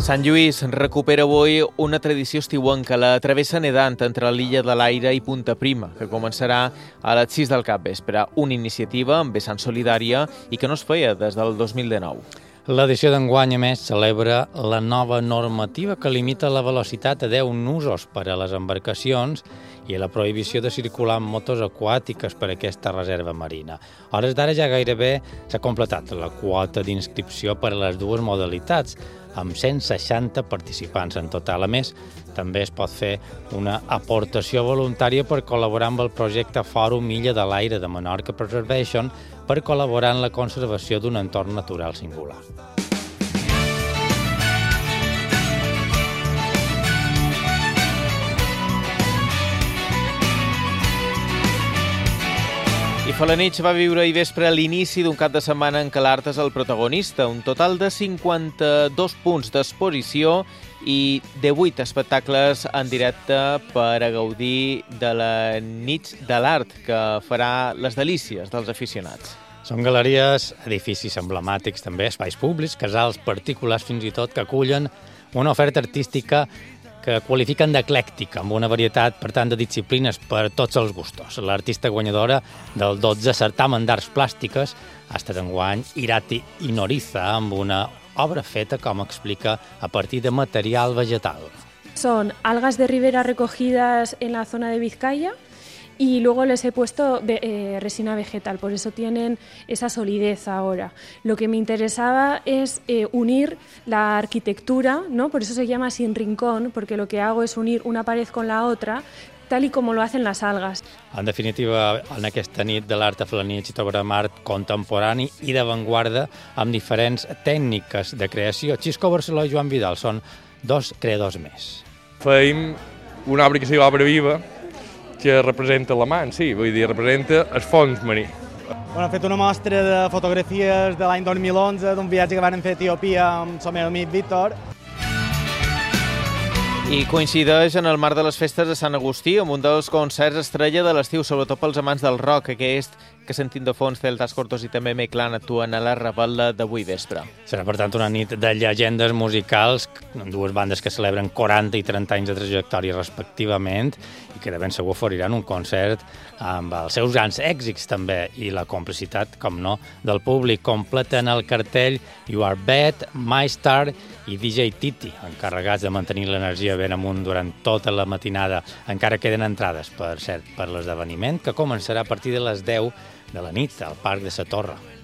Sant Lluís recupera avui una tradició estiuenca, la travessa nedant entre l'Illa de l'Aire i Punta Prima, que començarà a les 6 del capvespre. Una iniciativa amb vessant solidària i que no es feia des del 2019. L'edició d'enguany, a més, celebra la nova normativa que limita la velocitat a 10 nusos per a les embarcacions i la prohibició de circular amb motos aquàtiques per a aquesta reserva marina. A hores d'ara ja gairebé s'ha completat la quota d'inscripció per a les dues modalitats, amb 160 participants en total. A més, també es pot fer una aportació voluntària per col·laborar amb el projecte Fòrum Illa de l'Aire de Menorca Preservation per col·laborar en la conservació d'un entorn natural singular. I Falanitx va viure ahir vespre l'inici d'un cap de setmana en què l'art és el protagonista. Un total de 52 punts d'exposició i 18 espectacles en directe per a gaudir de la nit de l'art que farà les delícies dels aficionats. Són galeries, edificis emblemàtics, també espais públics, casals particulars fins i tot, que acullen una oferta artística que qualifiquen d'eclèctica, amb una varietat, per tant, de disciplines per tots els gustos. L'artista guanyadora del 12è certamen d'arts plàstiques ha estat enguany Irati Inoriza, amb una obra feta, com explica, a partir de material vegetal. Son algas de ribera recogidas en la zona de Vizcaya y luego les he puesto resina vegetal, por eso tienen esa solidez ahora. Lo que me interesaba es unir la arquitectura, ¿no? Por eso se llama sin rincón, porque lo que hago es unir una pared con la otra, tal y como lo hacen las algas. En definitiva, en aquesta nit de l'art a Falanitx hi trobarem art contemporani i d'avantguarda amb diferents tècniques de creació. Xisco Barceló i Joan Vidal són dos creadors més. Feim una obra que se diu Obra Viva, que representa la mà en si, vull dir, representa el fons marí. Hem fet una mostra de fotografies de l'any 2011 d'un viatge que van fer a Etiòpia amb el meu amic Víctor. I coincideix en el marc de les festes de Sant Agustí amb un dels concerts estrella de l'estiu, sobretot pels amants del rock, aquest que sentim de fons Celtas Cortos i també Meclan actuen a la Raval·la d'avui vespre. Serà, per tant, una nit de llegendes musicals, amb dues bandes que celebren 40 i 30 anys de trajectòria respectivament i que de ben segur oferiran un concert amb els seus grans èxits també i la complicitat, com no, del públic. Completen el cartell You Are Bad, My Star i DJ Titi, encarregats de mantenir l'energia ben amunt durant tota la matinada. Encara queden entrades, per cert, per l'esdeveniment, que començarà a partir de les 10 de la nit al Parc de la Torre.